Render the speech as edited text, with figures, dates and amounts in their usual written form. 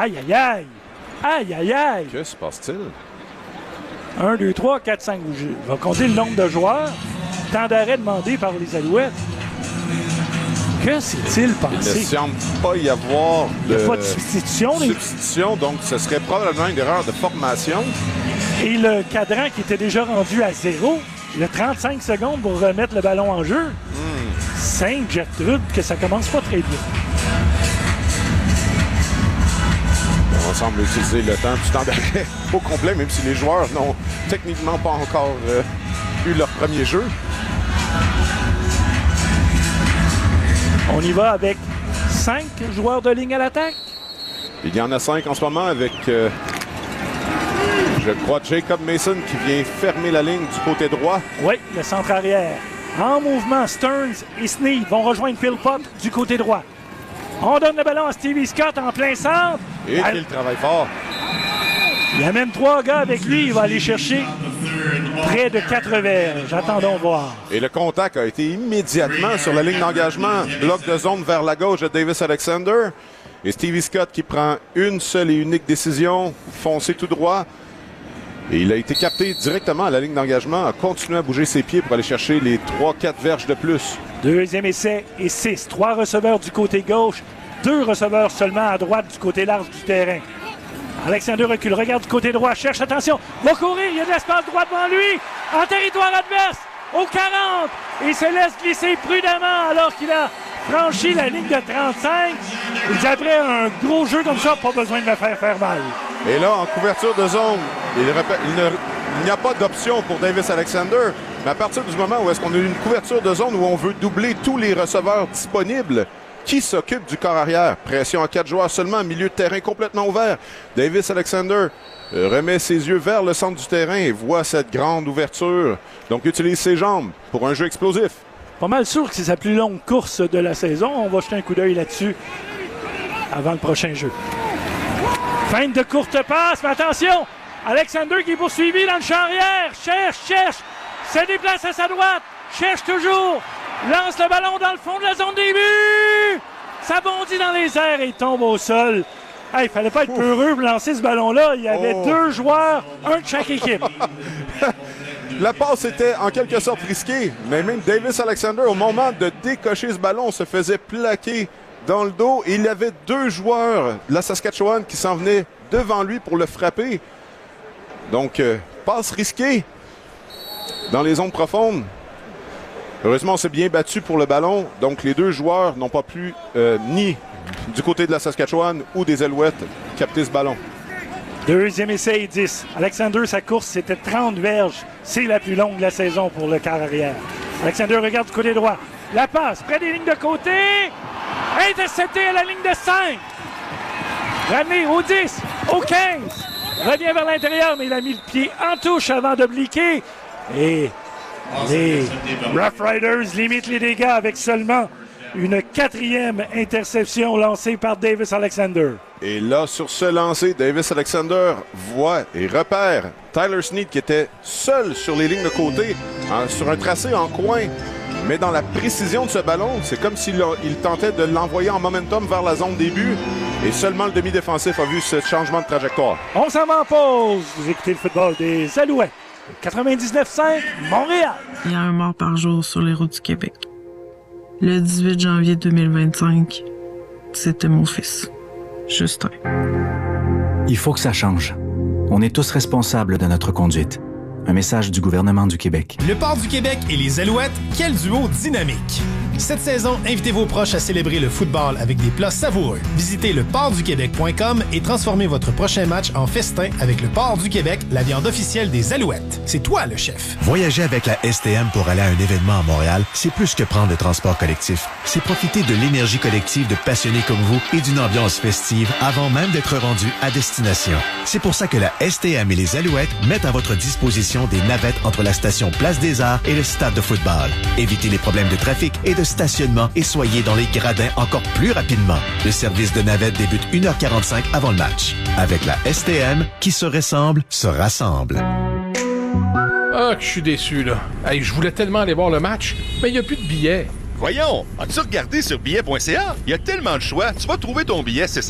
Aïe, aïe, aïe! Aïe, aïe, aïe! Que se passe-t-il? 1, 2, 3, 4, 5. Je vais compter le nombre de joueurs. Temps d'arrêt demandé par les Alouettes. Que s'est-il Il ne passé? semble pas y avoir Il n'y a pas de substitution. substitution, donc ce serait probablement une erreur de formation. Et le cadran qui était déjà rendu à 0, il a 35 secondes pour remettre le ballon en jeu. Sainte-Gertrude, que ça commence pas très bien. On semble utiliser le temps du temps d'arrêt au complet, même si les joueurs n'ont techniquement pas encore eu leur premier jeu. On y va avec 5 joueurs de ligne à l'attaque. Il y en a 5 en ce moment avec, je crois, Jacob Mason qui vient fermer la ligne du côté droit. Oui, le centre arrière. En mouvement, Stearns et Sneed vont rejoindre Philpott du côté droit. On donne le ballon à Stevie Scott en plein centre. Et qu'il travaille fort. Il amène 3 gars avec lui. Il va aller chercher près de 4 verges. Attendons voir. Et le contact a été immédiatement sur la ligne d'engagement. Bloc de zone vers la gauche de Davis Alexander. Et Stevie Scott qui prend une seule et unique décision, foncer tout droit. Et il a été capté directement à la ligne d'engagement, a continué à bouger ses pieds pour aller chercher les 3-4 verges de plus. Deuxième essai et 6. 3 receveurs du côté gauche, 2 receveurs seulement à droite du côté large du terrain. Alexander recule, regarde du côté droit, cherche, attention, va courir, il y a de l'espace droit devant lui, en territoire adverse, au 40. Il se laisse glisser prudemment alors qu'il a franchi la ligne de 35. Il dit après un gros jeu comme ça, pas besoin de me faire mal. Et là, en couverture de zone, il n'y a pas d'option pour Davis Alexander. Mais à partir du moment où est-ce qu'on a une couverture de zone où on veut doubler tous les receveurs disponibles, qui s'occupe du corps arrière? Pression à 4 joueurs seulement, milieu de terrain complètement ouvert. Davis Alexander remet ses yeux vers le centre du terrain et voit cette grande ouverture. Donc utilise ses jambes pour un jeu explosif. Pas mal sûr que c'est sa plus longue course de la saison. On va jeter un coup d'œil là-dessus avant le prochain jeu. Feinte de courte passe, mais attention! Alexander qui est poursuivi dans le champ arrière. Cherche, se déplace à sa droite. Cherche toujours. Lance le ballon dans le fond de la zone des buts. Ça bondit dans les airs et tombe au sol. Il fallait pas être peureux pour lancer ce ballon-là. Il y avait 2 joueurs, un de chaque équipe. La passe était en quelque sorte risquée, mais même Davis Alexander, au moment de décocher ce ballon, se faisait plaquer dans le dos. Et il y avait 2 joueurs de la Saskatchewan qui s'en venaient devant lui pour le frapper. Donc, passe risquée dans les zones profondes. Heureusement, on s'est bien battu pour le ballon. Donc, les 2 joueurs n'ont pas pu, ni du côté de la Saskatchewan ou des Alouettes, capter ce ballon. Deuxième essai et 10. Alexander, sa course, c'était 30 verges. C'est la plus longue de la saison pour le quart arrière. Alexander regarde du côté droit. La passe, près des lignes de côté. Intercepté à la ligne de 5. Ramené au 10, au 15. Revient vers l'intérieur, mais il a mis le pied en touche avant d'obliquer. Et les Rough Riders limitent les dégâts avec seulement une 4e interception lancée par Davis Alexander. Et là, sur ce lancer, Davis Alexander voit et repère Tyler Sneed qui était seul sur les lignes de côté, sur un tracé en coin. Mais dans la précision de ce ballon, c'est comme s'il tentait de l'envoyer en momentum vers la zone des buts. Et seulement le demi-défensif a vu ce changement de trajectoire. On s'en va en pause. Vous écoutez le football des Alouettes. 99.5, Montréal. Il y a un mort par jour sur les routes du Québec. Le 18 janvier 2025, c'était mon fils, Justin. Il faut que ça change. On est tous responsables de notre conduite. Un message du gouvernement du Québec. Le Port du Québec et les Alouettes, quel duo dynamique! Cette saison, invitez vos proches à célébrer le football avec des plats savoureux. Visitez leportduquebec.com et transformez votre prochain match en festin avec le Port du Québec, la viande officielle des Alouettes. C'est toi le chef. Voyager avec la STM pour aller à un événement à Montréal, c'est plus que prendre le transport collectif. C'est profiter de l'énergie collective de passionnés comme vous et d'une ambiance festive avant même d'être rendu à destination. C'est pour ça que la STM et les Alouettes mettent à votre disposition des navettes entre la station Place des Arts et le stade de football. Évitez les problèmes de trafic et de stationnement et soyez dans les gradins encore plus rapidement. Le service de navette débute 1h45 avant le match. Avec la STM, qui se ressemble, se rassemble. Ah, que je suis déçu, là. Hey, je voulais tellement aller voir le match, mais il n'y a plus de billets. Voyons, as-tu regardé sur billets.ca? Il y a tellement de choix, tu vas trouver ton billet, c'est